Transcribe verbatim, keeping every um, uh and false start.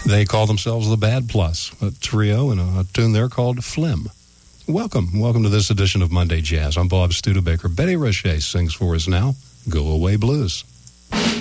They call themselves the Bad Plus, a trio and a, a tune there called Phlegm. Welcome. Welcome to this edition of Monday Jazz. I'm Bob Studebaker. Betty Roche sings for us now, Go Away Blues.